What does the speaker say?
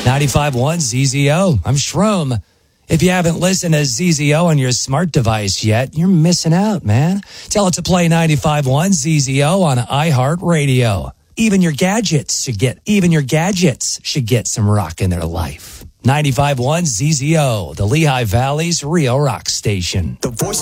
95.1 ZZO. I'm Shroom. If you haven't listened to ZZO on your smart device yet, you're missing out, man. Tell it to play 95.1 ZZO on iHeartRadio. Even your gadgets should get some rock in their life. 95.1 ZZO, the Lehigh Valley's real rock station. The voice